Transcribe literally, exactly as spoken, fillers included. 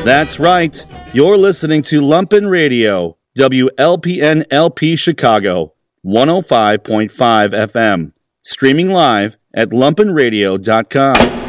That's right. You're listening to Lumpen Radio, W L P N L P Chicago, one oh five point five F M. Streaming live at lumpen radio dot com.